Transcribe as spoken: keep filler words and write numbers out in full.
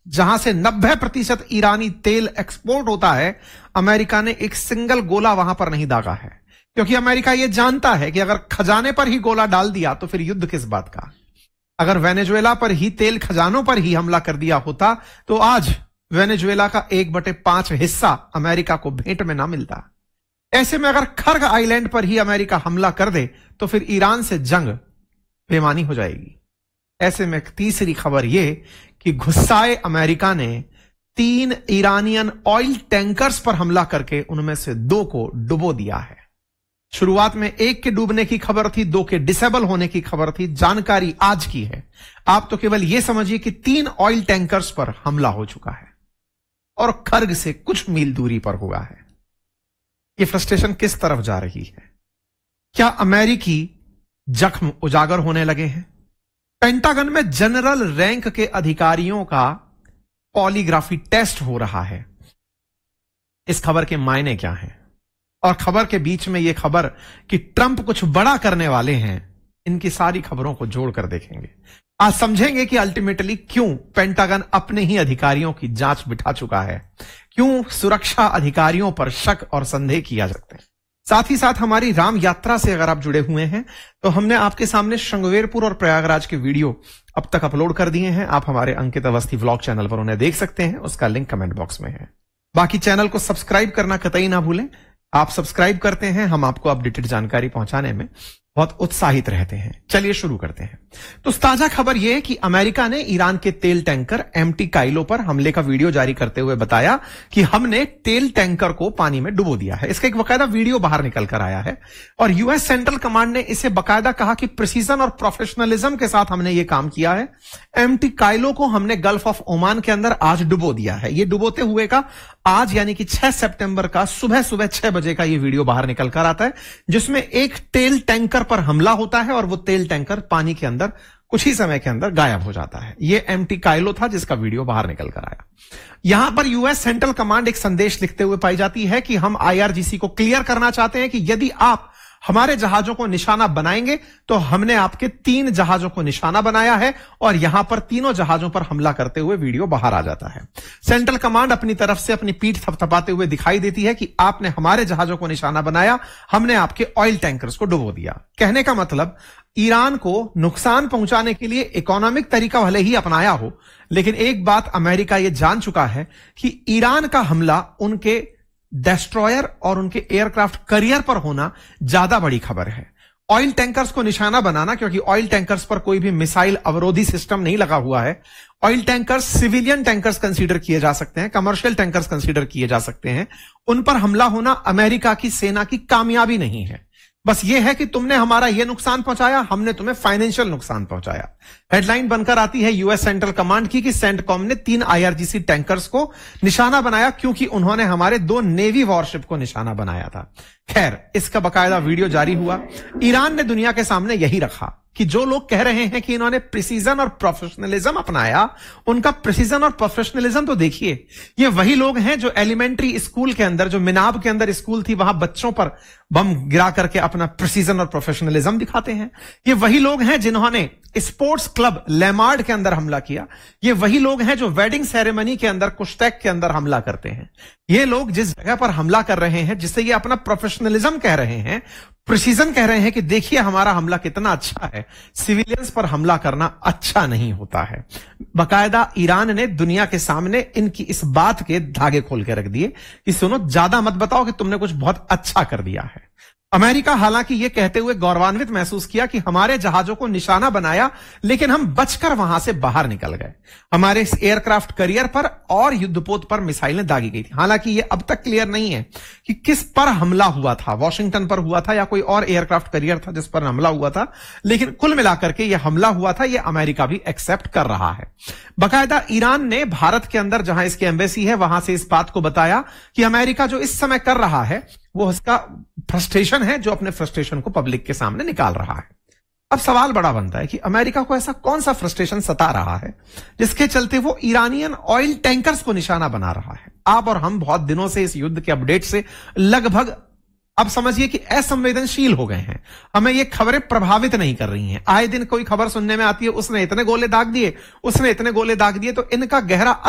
जहां से नब्बे प्रतिशत ईरानी तेल एक्सपोर्ट होता है, अमेरिका ने एक सिंगल गोला वहां पर नहीं दागा है, क्योंकि अमेरिका यह जानता है कि अगर खजाने पर ही गोला डाल दिया तो फिर युद्ध किस बात का। अगर वेनेजुएला पर ही, तेल खजानों पर ही हमला कर दिया होता तो आज वेनेजुएला का एक बटे पांच हिस्सा अमेरिका को भेंट में ना मिलता। ऐसे में अगर खर्ग आइलैंड पर ही अमेरिका हमला कर दे तो फिर ईरान से जंग बेमानी हो जाएगी। ऐसे में तीसरी खबर यह कि गुस्साए अमेरिका ने तीन ईरानियन ऑयल टैंकर्स पर हमला करके उनमें से दो को डुबो दिया है। शुरुआत में एक के डूबने की खबर थी, दो के डिसेबल होने की खबर थी। जानकारी आज की है। आप तो केवल यह समझिए कि तीन ऑयल टैंकर्स पर हमला हो चुका है और खर्ग से कुछ मील दूरी पर हुआ है। यह फ्रस्ट्रेशन किस तरफ जा रही है? क्या अमेरिकी जख्म उजागर होने लगे हैं? पेंटागन में जनरल रैंक के अधिकारियों का पॉलीग्राफी टेस्ट हो रहा है। इस खबर के मायने क्या हैं? और खबर के बीच में यह खबर कि ट्रंप कुछ बड़ा करने वाले हैं, इनकी सारी खबरों को जोड़कर देखेंगे। आज समझेंगे कि अल्टीमेटली क्यों पेंटागन अपने ही अधिकारियों की जांच बिठा चुका है, क्यों सुरक्षा अधिकारियों पर शक और संदेह किया जाते हैं। साथ ही साथ हमारी राम यात्रा से अगर आप जुड़े हुए हैं तो हमने आपके सामने श्रृंगवेरपुर और प्रयागराज के वीडियो अब तक अपलोड कर दिए हैं। आप हमारे अंकित अवस्थी व्लॉग चैनल पर उन्हें देख सकते हैं, उसका लिंक कमेंट बॉक्स में है। बाकी चैनल को सब्सक्राइब करना कतई ना भूलें। आप सब्सक्राइब करते हैं, हम आपको अपडेटेड जानकारी पहुंचाने में बहुत उत्साहित रहते हैं। चलिए शुरू करते हैं। तो ताजा खबर यह है कि अमेरिका ने ईरान के तेल टैंकर एमटी काइलो पर हमले का वीडियो जारी करते हुए बताया कि हमने तेल टैंकर को पानी में डुबो दिया है। इसका एक बकायदा वीडियो बाहर निकल कर आया है और यूएस सेंट्रल कमांड ने इसे बकायदा कहा कि प्रिसीजन और प्रोफेशनलिज्म के साथ हमने ये काम किया है। एमटी काइलो को हमने गल्फ ऑफ ओमान के अंदर आज डुबो दिया है। ये डुबोते हुए का आज यानी कि छह सितंबर का सुबह सुबह छह बजे का ये वीडियो बाहर निकल कर आता है, जिसमें एक तेल टैंकर पर हमला होता है और वो तेल टैंकर पानी के अंदर कुछ ही समय के अंदर गायब हो जाता है। ये एमटी काइलो था जिसका वीडियो बाहर निकल कर आया। यहां पर यूएस सेंट्रल कमांड एक संदेश लिखते हुए पाई जाती है कि हम आईआरजीसी को क्लियर करना चाहते हैं कि यदि आप हमारे जहाजों को निशाना बनाएंगे तो हमने आपके तीन जहाजों को निशाना बनाया है और यहां पर तीनों जहाजों पर हमला करते हुए वीडियो बाहर आ जाता है। सेंट्रल कमांड अपनी तरफ से अपनी पीठ थपथपाते हुए दिखाई देती है कि आपने हमारे जहाजों को निशाना बनाया, हमने आपके ऑयल टैंकर्स को डुबो दिया। कहने का मतलब ईरान को नुकसान पहुंचाने के लिए इकोनॉमिक तरीका भले ही अपनाया हो, लेकिन एक बात अमेरिका यह जान चुका है कि ईरान का हमला उनके डेस्ट्रॉयर और उनके एयरक्राफ्ट करियर पर होना ज्यादा बड़ी खबर है। ऑयल टैंकर्स को निशाना बनाना, क्योंकि ऑयल टैंकर्स पर कोई भी मिसाइल अवरोधी सिस्टम नहीं लगा हुआ है। Oil tankers civilian tankers consider किए जा सकते हैं, कमर्शियल टैंकर्स कंसीडर किए जा सकते हैं। उन पर हमला होना अमेरिका की सेना की कामयाबी नहीं है। बस यह है कि तुमने हमारा यह नुकसान पहुंचाया, हमने तुम्हें फाइनेंशियल नुकसान पहुंचाया। हेडलाइन बनकर आती है यूएस सेंट्रल कमांड की कि सेंटकॉम ने तीन आईआरजीसी टैंकर्स को निशाना बनाया क्योंकि उन्होंने हमारे दो नेवी वॉरशिप को निशाना बनाया था। खैर, इसका बकायदा वीडियो जारी हुआ। ईरान ने दुनिया के सामने यही रखा कि जो लोग कह रहे हैं कि इन्होंने प्रिसीजन और प्रोफेशनलिज्म अपनाया, उनका प्रिसीजन और प्रोफेशनलिज्म तो देखिए। ये वही लोग हैं जो एलिमेंट्री स्कूल के अंदर, जो मिनाब के अंदर स्कूल थी, वहां बच्चों पर बम गिरा करके अपना प्रिसीजन और प्रोफेशनलिज्म दिखाते हैं। ये वही लोग हैं जिन्होंने स्पोर्ट्स क्लब लेमार्ड के अंदर हमला किया। ये वही लोग हैं जो वेडिंग सेरेमनी के अंदर, कुश्तैक के अंदर हमला करते हैं। ये लोग जिस जगह पर हमला कर रहे हैं, जिससे ये अपना प्रोफेशनलिज्म कह रहे हैं, प्रिसीजन कह रहे हैं कि देखिए हमारा हमला कितना अच्छा है, सिविलियंस पर हमला करना अच्छा नहीं होता है। बकायदा ईरान ने दुनिया के सामने इनकी इस बात के धागे खोल के रख दिए कि सुनो, ज्यादा मत बताओ कि तुमने कुछ बहुत अच्छा कर दिया है। अमेरिका हालांकि यह कहते हुए गौरवान्वित महसूस किया कि हमारे जहाजों को निशाना बनाया, लेकिन हम बचकर वहां से बाहर निकल गए। हमारे इस एयरक्राफ्ट करियर पर और युद्धपोत पर मिसाइलें दागी गई थी। हालांकि यह अब तक क्लियर नहीं है कि किस पर हमला हुआ था, वॉशिंगटन पर हुआ था या कोई और एयरक्राफ्ट करियर था जिस पर हमला हुआ था, लेकिन कुल मिलाकर के यह हमला हुआ था, यह अमेरिका भी एक्सेप्ट कर रहा है। बकायदा ईरान ने भारत के अंदर, जहां इसकी एम्बेसी है, वहां से इस बात को बताया कि अमेरिका जो इस समय कर रहा है वो उसका फ्रस्ट्रेशन है, जो अपने फ्रस्ट्रेशन को पब्लिक के सामने निकाल रहा है। अब सवाल बड़ा बनता है कि अमेरिका को ऐसा कौन सा फ्रस्ट्रेशन सता रहा है जिसके चलते वो ईरानियन ऑयल टैंकर्स को निशाना बना रहा है। आप और हम बहुत दिनों से इस युद्ध के अपडेट से लगभग, अब समझिए कि असंवेदनशील हो गए हैं। हमें ये खबरें प्रभावित नहीं कर रही हैं। आए दिन कोई खबर सुनने में आती है, उसने इतने गोले दाग दिए, उसने इतने गोले दाग दिए, तो इनका गहरा